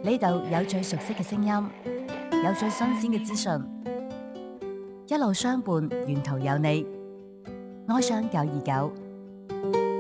呢度有最熟悉嘅聲音，有最新鮮嘅資訊，一路相伴，沿途有你。愛上929